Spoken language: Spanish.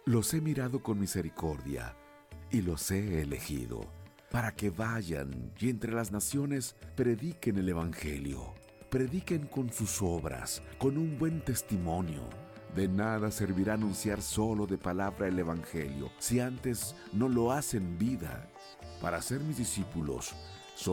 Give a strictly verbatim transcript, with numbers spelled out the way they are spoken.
Los he mirado con misericordia y los he elegido, para que vayan y entre las naciones prediquen el Evangelio. Prediquen con sus obras, con un buen testimonio. De nada servirá anunciar solo de palabra el Evangelio, si antes no lo hacen vida. Para ser mis discípulos,